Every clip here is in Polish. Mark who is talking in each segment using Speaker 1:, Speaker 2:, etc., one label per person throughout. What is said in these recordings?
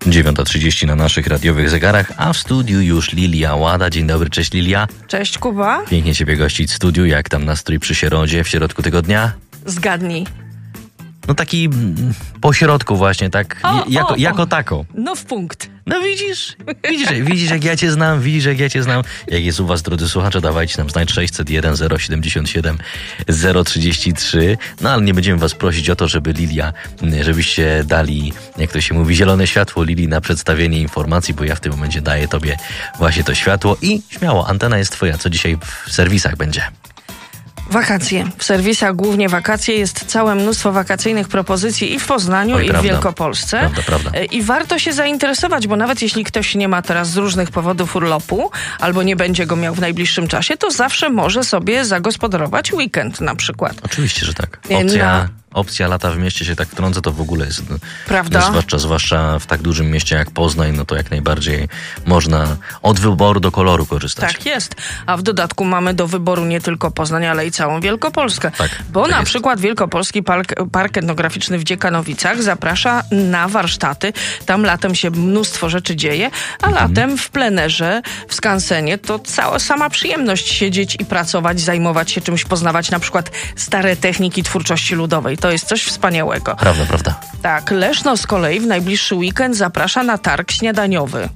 Speaker 1: 9:30 na naszych radiowych zegarach, a w studiu już Lilia Łada. Dzień dobry, cześć Lilia.
Speaker 2: Cześć Kuba.
Speaker 1: Pięknie Ciebie gościć w studiu. Jak tam nastrój przy Sierodzie w środku tygodnia?
Speaker 2: Zgadnij.
Speaker 1: No taki po środku właśnie, tak jako tako.
Speaker 2: No w punkt.
Speaker 1: No widzisz jak ja Cię znam, Jak jest u Was, drodzy słuchacze, dawajcie nam znać 601 077 033. No ale nie będziemy Was prosić o to, żebyście dali, jak to się mówi, zielone światło Lili na przedstawienie informacji, bo ja w tym momencie daję Tobie właśnie to światło i śmiało, antena jest Twoja. Co dzisiaj w serwisach będzie?
Speaker 2: Wakacje. W serwisach głównie wakacje. Jest całe mnóstwo wakacyjnych propozycji i w Poznaniu, i w Wielkopolsce.
Speaker 1: Prawda.
Speaker 2: I warto się zainteresować, bo nawet jeśli ktoś nie ma teraz z różnych powodów urlopu, albo nie będzie go miał w najbliższym czasie, to zawsze może sobie zagospodarować weekend na przykład.
Speaker 1: Oczywiście, że tak. Opcja lata w mieście się tak wtrącę, to w ogóle jest...
Speaker 2: Prawda?
Speaker 1: Zwłaszcza w tak dużym mieście jak Poznań, no to jak najbardziej można od wyboru do koloru korzystać.
Speaker 2: Tak jest. A w dodatku mamy do wyboru nie tylko Poznań, ale i całą Wielkopolskę.
Speaker 1: Tak,
Speaker 2: bo
Speaker 1: tak
Speaker 2: na
Speaker 1: jest.
Speaker 2: przykład Wielkopolski Park Etnograficzny w Dziekanowicach zaprasza na warsztaty. Tam latem się mnóstwo rzeczy dzieje, a latem w plenerze, w skansenie to sama przyjemność siedzieć i pracować, zajmować się czymś, poznawać na przykład stare techniki twórczości ludowej. To jest coś wspaniałego.
Speaker 1: Prawda.
Speaker 2: Tak, Leszno z kolei w najbliższy weekend zaprasza na targ śniadaniowy.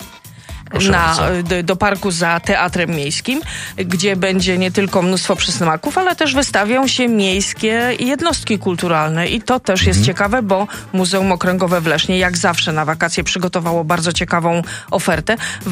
Speaker 2: Do parku za Teatrem Miejskim, gdzie będzie nie tylko mnóstwo przysmaków, ale też wystawią się miejskie jednostki kulturalne i to też jest ciekawe, bo Muzeum Okręgowe w Lesznie jak zawsze na wakacje przygotowało bardzo ciekawą ofertę.